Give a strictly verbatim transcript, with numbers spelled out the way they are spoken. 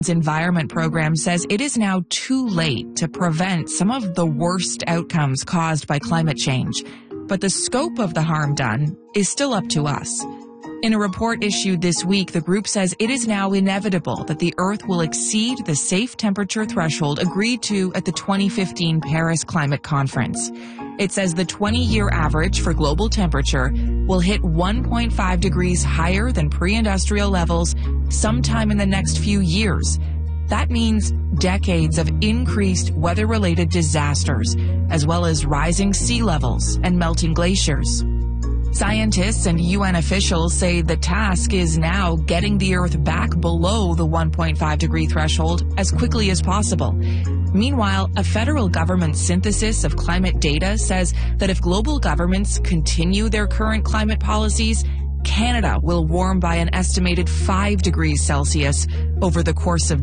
Environment Program says it is now too late to prevent some of the worst outcomes caused by climate change, but the scope of the harm done is still up to us. In a report issued this week, the group says it is now inevitable that the Earth will exceed the safe temperature threshold agreed to at the twenty fifteen Paris Climate Conference. It says the twenty-year average for global temperature will hit one point five degrees higher than pre-industrial levels sometime in the next few years. That means decades of increased weather-related disasters, as well as rising sea levels and melting glaciers. Scientists and U N officials say the task is now getting the Earth back below the one point five degree threshold as quickly as possible. Meanwhile, a federal government synthesis of climate data says that if global governments continue their current climate policies, Canada will warm by an estimated five degrees Celsius over the course of